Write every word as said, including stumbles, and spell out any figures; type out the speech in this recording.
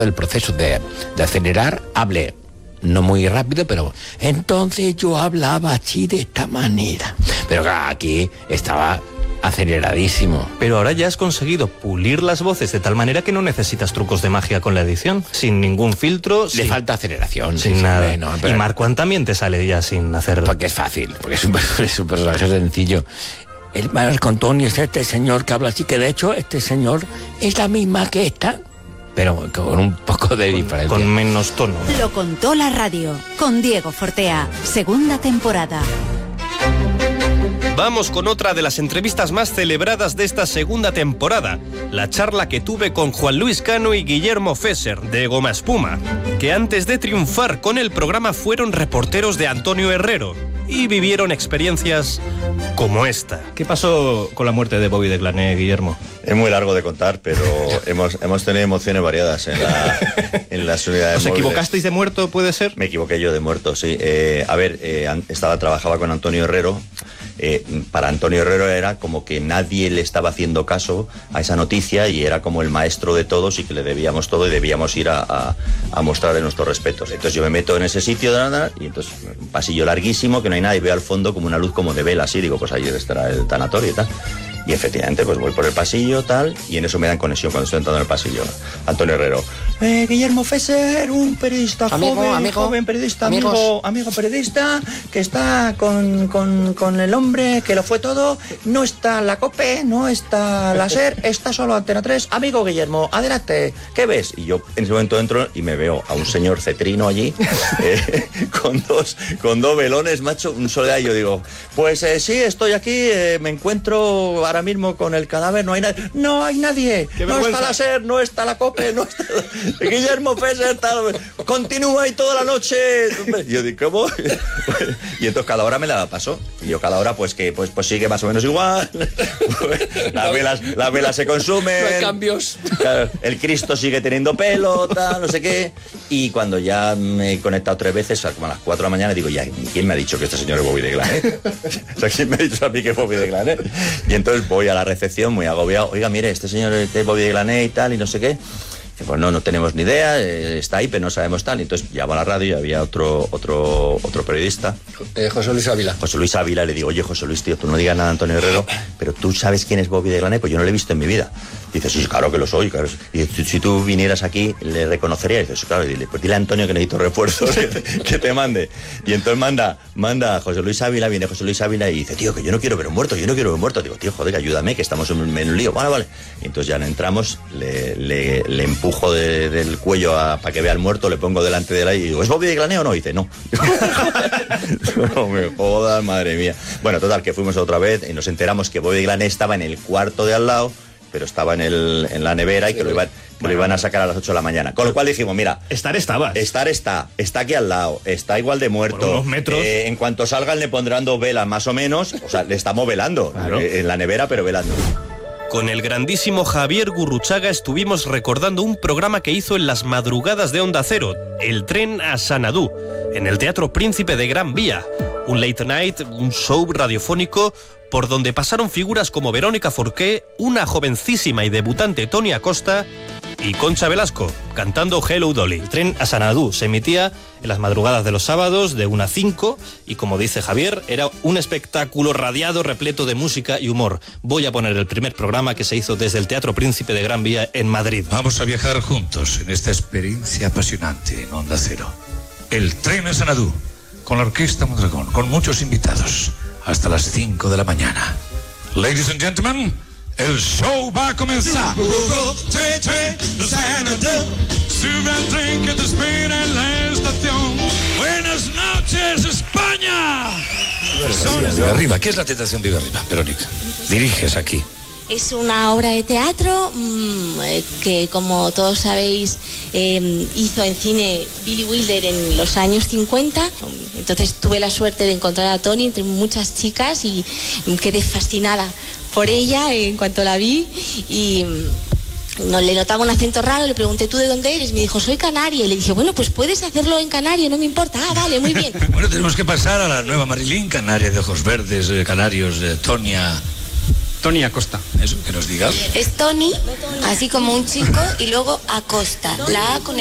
del proceso de, de acelerar, hablé no muy rápido, pero entonces yo hablaba así de esta manera. Pero aquí estaba aceleradísimo. Pero ahora ya has conseguido pulir las voces de tal manera que no necesitas trucos de magia con la edición, sin ningún filtro. Le sin, falta aceleración. Sin sí, nada. Sí, no, pero... Y Marquand también te sale ya sin hacer... Porque es fácil, porque es un, es un personaje sencillo. El Marco Antonio es este señor que habla así, que de hecho este señor es la misma que esta, pero con un poco de diferencia. Con menos tono. Lo contó la radio, con Diego Fortea, segunda temporada. Vamos con otra de las entrevistas más celebradas de esta segunda temporada, la charla que tuve con Juan Luis Cano y Guillermo Fesser, de Goma Espuma, que antes de triunfar con el programa fueron reporteros de Antonio Herrero y vivieron experiencias como esta. ¿Qué pasó con la muerte de Bobby de Glané, Guillermo? Es muy largo de contar, pero hemos, hemos tenido emociones variadas en, la, en las unidades ¿Os móviles. equivocasteis de muerto, puede ser? Me equivoqué yo de muerto, sí. Eh, a ver, eh, estaba, trabajaba con Antonio Herrero. Eh, para Antonio Herrero era como que nadie le estaba haciendo caso a esa noticia y era como el maestro de todos y que le debíamos todo y debíamos ir a, a, a mostrarle nuestros respetos. Entonces yo me meto en ese sitio de nada y entonces un pasillo larguísimo que no hay nada y veo al fondo como una luz como de vela así, digo, pues ahí estará el tanatorio y tal. Y efectivamente, pues voy por el pasillo, tal, y en eso me dan conexión cuando estoy entrando en el pasillo. Antonio Herrero. Eh, Guillermo Fesser, un periodista amigo, joven, amigo, joven periodista, amigos. amigo, amigo periodista, que está con, con, con el hombre que lo fue todo. No está la COPE, no está la SER, está solo Antena tres. Amigo Guillermo, adelante, ¿qué ves? Y yo en ese momento entro y me veo a un señor cetrino allí, eh, con, dos, con dos velones, macho, un soledad, y yo digo, pues eh, sí, estoy aquí, eh, me encuentro ahora mismo con el cadáver, no hay nadie. No hay nadie. No está la SER, no está la COPE, no está Guillermo Fesser, tal, continúa ahí toda la noche. Y yo digo, ¿cómo? Y entonces cada hora me la paso. Y yo cada hora pues que pues, pues sigue más o menos igual. Las velas, las velas se consumen. No hay cambios. Claro, el Cristo sigue teniendo pelo, tal, no sé qué. Y cuando ya me he conectado tres veces, como a las cuatro de la mañana, digo, ya, ¿quién me ha dicho que este señor es Bobby de Glané? O sea, ¿quién me ha dicho a mí que es Bobby de Glané? Y entonces voy a la recepción muy agobiado. Oiga, mire, este señor es Bobby de Glané y tal, y no sé qué. Y pues no, no tenemos ni idea, eh, está ahí, pero no sabemos tal. Y entonces llamo a la radio y había otro otro otro periodista. Eh, José Luis Ávila. José Luis Ávila, le digo, oye, José Luis, tío, tú no digas nada a Antonio Herrero, pero tú sabes quién es Bobby de Glané, pues yo no lo he visto en mi vida. Dice, sí, claro que lo soy, claro. Y dice, si tú vinieras aquí, le reconocerías. Y dice, claro, y dile, pues dile a Antonio que necesito refuerzos, que, te, que te mande. Y entonces manda, manda a José Luis Ávila, viene José Luis Ávila y dice, tío, que yo no quiero ver un muerto, yo no quiero ver un muerto. Digo, tío, joder, ayúdame, que estamos en un, en un lío. Vale, vale. Y entonces ya entramos, le, le, le empujo de, del cuello para que vea al muerto, le pongo delante de él y digo, ¿es Bobby de Glané o no? Y dice, no. No me jodas, madre mía. Bueno, total, que fuimos otra vez y nos enteramos que Bobby de Glané estaba en el cuarto de al lado, pero estaba en, el, en la nevera y que lo iban, que lo iban a sacar a las ocho de la mañana. Con lo cual dijimos, mira... Estar estabas. Estar está, está aquí al lado, está igual de muerto. Por unos metros. Eh, en cuanto salgan le pondrán dos velas, más o menos. O sea, le estamos velando, claro, eh, en la nevera, pero velando. Con el grandísimo Javier Gurruchaga estuvimos recordando un programa que hizo en las madrugadas de Onda Cero, El tren a Sanadú, en el Teatro Príncipe de Gran Vía. Un late night, un show radiofónico por donde pasaron figuras como Verónica Forqué, una jovencísima y debutante Tony Acosta y Concha Velasco, cantando Hello Dolly. El tren a Sanadú se emitía en las madrugadas de los sábados de una a cinco y, como dice Javier, era un espectáculo radiado repleto de música y humor. Voy a poner el primer programa que se hizo desde el Teatro Príncipe de Gran Vía en Madrid. Vamos a viajar juntos en esta experiencia apasionante en Onda Cero. El tren a Sanadú, con la Orquesta Mondragón, con muchos invitados, hasta las cinco de la mañana. Ladies and gentlemen, el show va a comenzar. Buenas noches, España. Vive Arriba, ¿qué es La Tentación Vive Arriba, Verónica? Diriges aquí. Es una obra de teatro mmm, que, como todos sabéis, eh, hizo en cine Billy Wilder en los años cincuenta. Entonces tuve la suerte de encontrar a Tony entre muchas chicas y quedé fascinada por ella en cuanto la vi. Y no le notaba un acento raro, le pregunté, ¿tú de dónde eres? Me dijo, soy canaria. Y le dije, bueno, pues puedes hacerlo en canario, no me importa. Ah, vale, muy bien. Bueno, tenemos que pasar a la nueva Marilyn, canaria de ojos verdes, eh, canarios, de Tonia. Tony Acosta. Eso, que nos digas. Es Tony, así como un chico, y luego Acosta. La A con